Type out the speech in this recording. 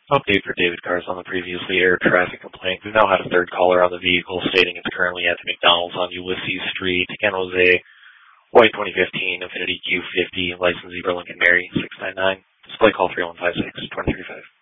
Update for David Cars on the previously aired traffic complaint. We've now had a third caller on the vehicle stating it's currently at the McDonald's on Ulysses Street, San Jose. White 2015 Infiniti Q50, license Zebra Lincoln Mary 699. Display call 3156 2035.